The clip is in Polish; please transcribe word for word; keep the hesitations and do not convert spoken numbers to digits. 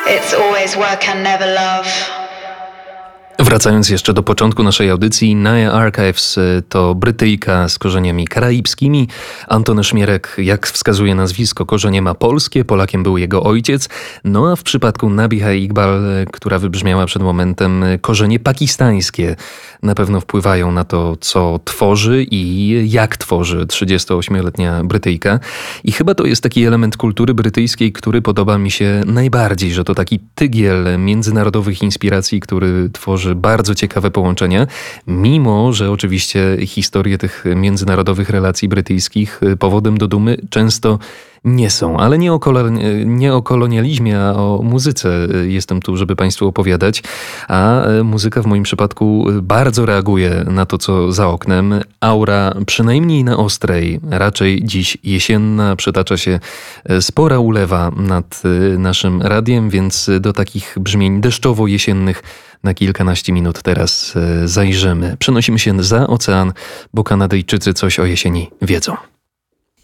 It's always work and never love. Wracając jeszcze do początku naszej audycji, Naya Archives to Brytyjka z korzeniami karaibskimi. Antony Szmierek, jak wskazuje nazwisko, korzenie ma polskie, Polakiem był jego ojciec. No a w przypadku Nabiha Iqbal, która wybrzmiała przed momentem, korzenie pakistańskie na pewno wpływają na to, co tworzy i jak tworzy trzydziestoośmioletnia Brytyjka. I chyba to jest taki element kultury brytyjskiej, który podoba mi się najbardziej, że to taki tygiel międzynarodowych inspiracji, który tworzy bardzo ciekawe połączenia, mimo że oczywiście historie tych międzynarodowych relacji brytyjskich powodem do dumy często nie są. Ale nie o, kolon- nie o kolonializmie, a o muzyce jestem tu, żeby Państwu opowiadać. A muzyka w moim przypadku bardzo reaguje na to, co za oknem. Aura przynajmniej na ostrej, raczej dziś jesienna, przytacza się spora ulewa nad naszym radiem, więc do takich brzmień deszczowo-jesiennych na kilkanaście minut teraz zajrzymy. Przenosimy się za ocean, bo Kanadyjczycy coś o jesieni wiedzą.